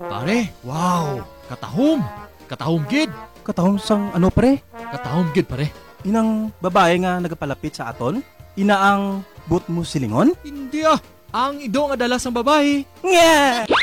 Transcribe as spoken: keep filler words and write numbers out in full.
Pare, wow! Katahom! Katahom gid! Katahom sang ano pre? Katahom gid pare. Inang babae nga nagapalapit sa aton? Ina ang but mo silingon? Hindi ah! Ang ido nga dala sang babae. Nga!